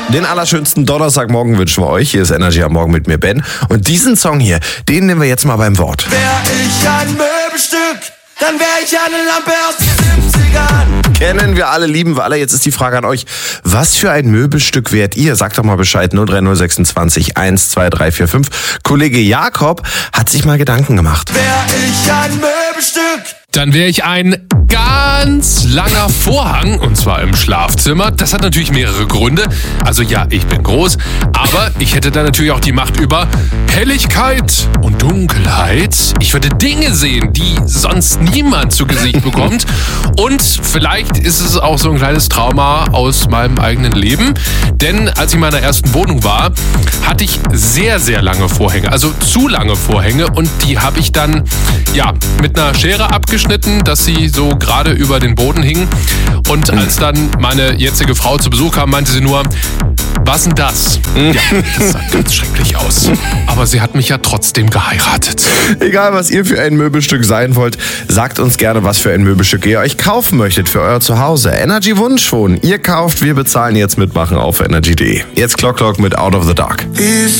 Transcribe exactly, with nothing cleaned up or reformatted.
Den allerschönsten Donnerstagmorgen wünschen wir euch. Hier ist Energy am Morgen mit mir, Ben. Und diesen Song hier, den nehmen wir jetzt mal beim Wort. Wär ich ein Möbelstück, dann wär ich eine Lampe aus den siebzigern. Kennen wir alle, lieben wir alle. Jetzt ist die Frage an euch, was für ein Möbelstück wärt ihr? Sagt doch mal Bescheid, null drei null sechsundzwanzig eins zwei drei vier fünf. Kollege Jakob hat sich mal Gedanken gemacht. Wär ich ein Möbelstück, Dann wäre ich ein ganz langer Vorhang, und zwar im Schlafzimmer. Das hat natürlich mehrere Gründe. Also ja, ich bin groß, aber ich hätte dann natürlich auch die Macht über Helligkeit und Dunkelheit. Ich würde Dinge sehen, die sonst niemand zu Gesicht bekommt. Und vielleicht ist es auch so ein kleines Trauma aus meinem eigenen Leben. Denn als ich in meiner ersten Wohnung war, hatte ich sehr, sehr lange Vorhänge. Also zu lange Vorhänge. Und die habe ich dann, ja, mit einer Schere abgeschnitten, dass sie so gerade über den Boden hingen. Und als dann meine jetzige Frau zu Besuch kam, meinte sie nur, was denn das? Ja, das sah ganz schrecklich aus. Aber sie hat mich ja trotzdem geheiratet. Egal, was ihr für ein Möbelstück sein wollt, sagt uns gerne, was für ein Möbelstück ihr euch kaufen möchtet für euer Zuhause. Energy Wunschwohn. Ihr kauft, wir bezahlen, jetzt mitmachen auf energy punkt de. Jetzt Clock Clock mit Out of the Dark.